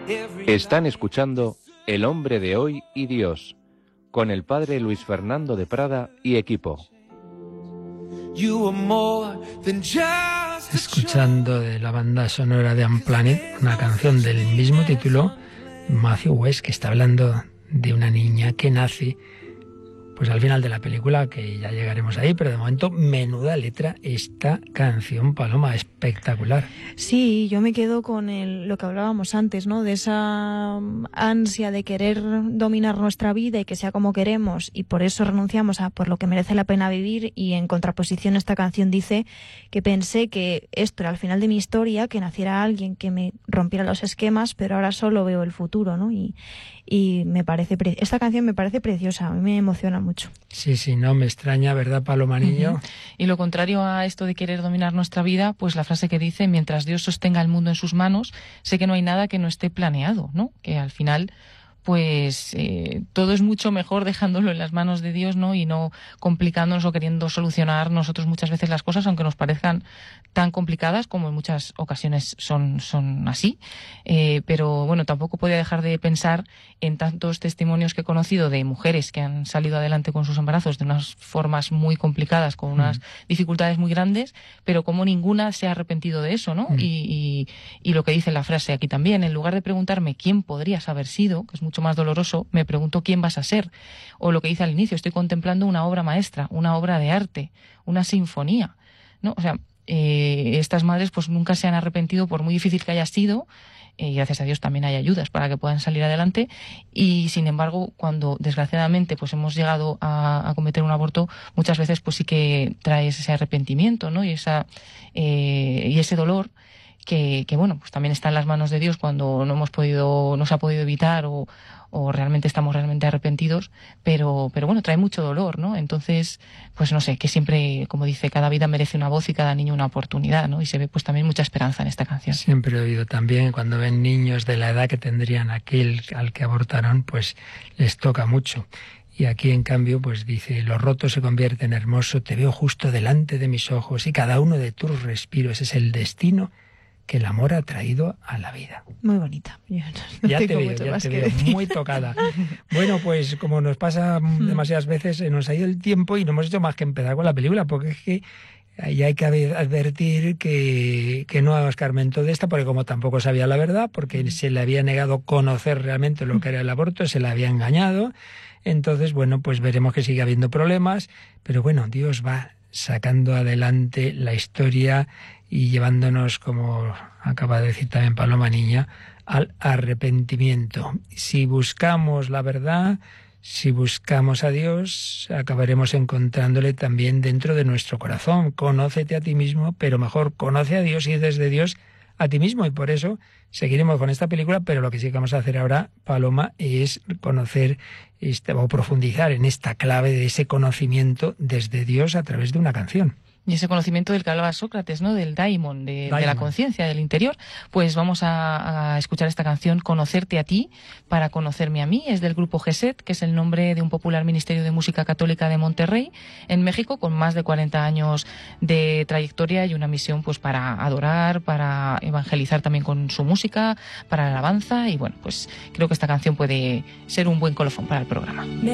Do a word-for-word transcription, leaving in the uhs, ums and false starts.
Están escuchando El hombre de hoy y Dios, con el padre Luis Fernando de Prada y equipo. Escuchando de la banda sonora de Unplanet, una canción del mismo título, Matthew West, que está hablando de una niña que nace pues al final de la película, que ya llegaremos ahí, pero de momento, menuda letra esta canción, Paloma, espectacular. Sí, yo me quedo con el, lo que hablábamos antes, ¿no? De esa ansia de querer dominar nuestra vida y que sea como queremos, y por eso renunciamos a por lo que merece la pena vivir, y en contraposición esta canción dice que pensé que esto era el final de mi historia, que naciera alguien que me rompiera los esquemas, pero ahora solo veo el futuro, ¿no? Y, y me parece, pre- esta canción me parece preciosa, a mí me emociona mucho. Sí, sí, no me extraña, ¿verdad, Paloma Niño? Uh-huh. Y lo contrario a esto de querer dominar nuestra vida, pues la frase que dice, mientras Dios sostenga el mundo en sus manos, sé que no hay nada que no esté planeado, ¿no? Que al final, pues eh, todo es mucho mejor dejándolo en las manos de Dios, ¿no? Y no complicándonos o queriendo solucionar nosotros muchas veces las cosas, aunque nos parezcan tan complicadas como en muchas ocasiones son, son así. Eh, pero bueno, tampoco podía dejar de pensar en tantos testimonios que he conocido de mujeres que han salido adelante con sus embarazos de unas formas muy complicadas, con unas mm. dificultades muy grandes, pero como ninguna se ha arrepentido de eso, ¿no? Mm. Y, y, y lo que dice la frase aquí también, en lugar de preguntarme quién podrías haber sido, que es mucho más doloroso, me pregunto quién vas a ser. O lo que dice al inicio, estoy contemplando una obra maestra, una obra de arte, una sinfonía, ¿no? O sea, eh, estas madres pues nunca se han arrepentido por muy difícil que haya sido. Eh, y gracias a Dios también hay ayudas para que puedan salir adelante, y sin embargo cuando desgraciadamente pues hemos llegado a, a cometer un aborto, muchas veces pues sí que trae ese arrepentimiento, ¿no? Y esa eh, y ese dolor que, que bueno, pues también está en las manos de Dios cuando no hemos podido, no se ha podido evitar o, o realmente estamos realmente arrepentidos, pero, pero bueno, trae mucho dolor, ¿no? Entonces, pues no sé, que siempre, como dice, cada vida merece una voz y cada niño una oportunidad, ¿no? Y se ve pues también mucha esperanza en esta canción. Siempre he oído también, cuando ven niños de la edad que tendrían aquel al que abortaron, pues les toca mucho. Y aquí, en cambio, pues dice, lo roto se convierte en hermoso, te veo justo delante de mis ojos y cada uno de tus respiros es el destino que el amor ha traído a la vida. Muy bonita. Yo no ya te tengo veo, mucho ya más te que veo, decir. muy tocada. Bueno, pues como nos pasa demasiadas veces, se nos ha ido el tiempo y no hemos hecho más que empezar con la película, porque es que ahí hay que advertir que, que no escarmentó de esta, porque como tampoco sabía la verdad, porque se le había negado conocer realmente lo que era el aborto, se le había engañado. Entonces, bueno, pues veremos que sigue habiendo problemas, pero bueno, Dios va sacando adelante la historia y llevándonos, como acaba de decir también Paloma Niña, al arrepentimiento. Si buscamos la verdad, si buscamos a Dios, acabaremos encontrándole también dentro de nuestro corazón. Conócete a ti mismo, pero mejor conoce a Dios y desde Dios a ti mismo. Y por eso seguiremos con esta película, pero lo que sí que vamos a hacer ahora, Paloma, es conocer este, o profundizar en esta clave de ese conocimiento desde Dios a través de una canción. Y ese conocimiento del que hablaba Sócrates, ¿no? Del daimon, de, daimon. de la conciencia, del interior. Pues vamos a, a escuchar esta canción, Conocerte a ti, para conocerme a mí. Es del grupo Geset, que es el nombre de un popular ministerio de música católica de Monterrey, en México, con más de cuarenta años de trayectoria y una misión pues para adorar, para evangelizar también con su música, para la alabanza. Y bueno, pues creo que esta canción puede ser un buen colofón para el programa.